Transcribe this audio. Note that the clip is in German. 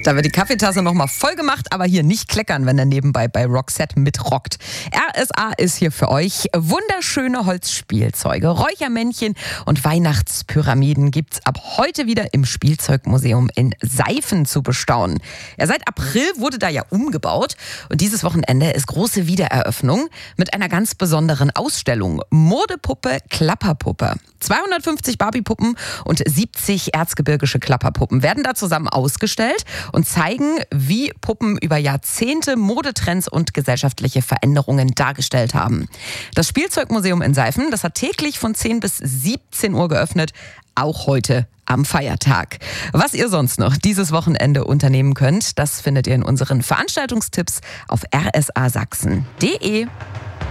Da wird die Kaffeetasse nochmal voll gemacht, aber hier nicht kleckern, wenn er nebenbei bei Roxette mitrockt. RSA ist hier für euch. Wunderschöne Holzspielzeuge, Räuchermännchen und Weihnachtspyramiden gibt's ab heute wieder im Spielzeugmuseum in Seifen zu bestaunen. Ja, seit April wurde da ja umgebaut und dieses Wochenende ist große Wiedereröffnung mit einer ganz besonderen Ausstellung. Modepuppe, Klapperpuppe. 250 Barbiepuppen und 70 erzgebirgische Klapperpuppen werden da zusammen ausgestellt und zeigen, wie Puppen über Jahrzehnte Modetrends und gesellschaftliche Veränderungen dargestellt haben. Das Spielzeugmuseum in Seifen, das hat täglich von 10 bis 17 Uhr geöffnet, auch heute am Feiertag. Was ihr sonst noch dieses Wochenende unternehmen könnt, das findet ihr in unseren Veranstaltungstipps auf rsasachsen.de.